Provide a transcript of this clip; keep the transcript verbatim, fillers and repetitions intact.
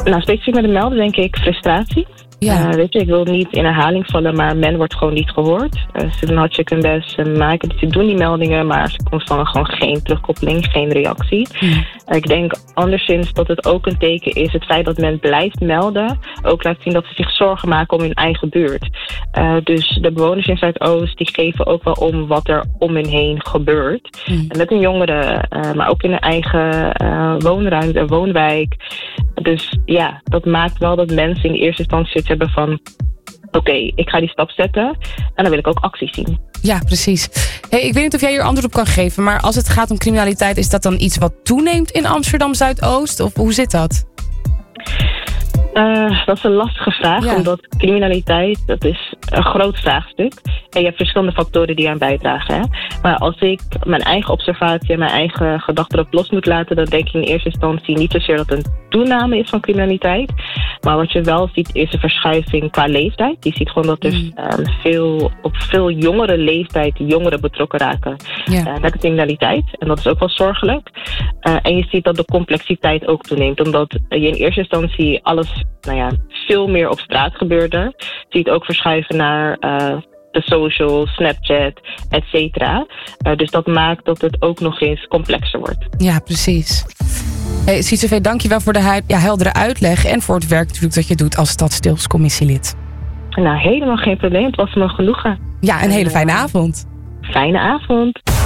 Nou, specifiek met de melden denk ik frustratie. Ja. Uh, weet je, ik wil niet in herhaling vallen, maar men wordt gewoon niet gehoord. Uh, ze doen hartstikke hun best, ze maken, ze doen die meldingen, maar ze ontvangen gewoon geen terugkoppeling, geen reactie. Hmm. Uh, ik denk anderszins dat het ook een teken is, het feit dat men blijft melden, ook laat zien dat ze zich zorgen maken om hun eigen buurt. Uh, dus de bewoners in Zuidoost, die geven ook wel om wat er om hen heen gebeurt. Hmm. En met hun jongeren, uh, maar ook in hun eigen uh, woonruimte, woonwijk. Dus ja, dat maakt wel dat mensen in eerste instantie het hebben van oké, okay, ik ga die stap zetten en dan wil ik ook actie zien. Ja, precies. Hey, ik weet niet of jij hier antwoord op kan geven, maar als het gaat om criminaliteit, is dat dan iets wat toeneemt in Amsterdam Zuidoost? Of hoe zit dat? Uh, dat is een lastige vraag, ja. omdat criminaliteit, dat is een groot vraagstuk. En je hebt verschillende factoren die aan bijdragen. Hè? Maar als ik mijn eigen observatie en mijn eigen gedachten erop los moet laten, dan denk ik in eerste instantie niet zozeer dat een toename is van criminaliteit. Maar wat je wel ziet is een verschuiving qua leeftijd. Je ziet gewoon dat er mm. um, veel, op veel jongere leeftijd jongeren betrokken raken ja. uh, met de criminaliteit. En dat is ook wel zorgelijk. Uh, en je ziet dat de complexiteit ook toeneemt, omdat je in eerste instantie alles nou ja, veel meer op straat gebeurde. Je ziet ook verschuiven naar uh, de social, Snapchat, et cetera. Uh, dus dat maakt dat het ook nog eens complexer wordt. Ja, precies. Hey, Sietze, dank je wel voor de hu- ja, heldere uitleg en voor het werk natuurlijk dat je doet als stadsdeelscommissielid. Nou, helemaal geen probleem. Het was me genoegen. Ja, een hele fijne avond. Fijne avond.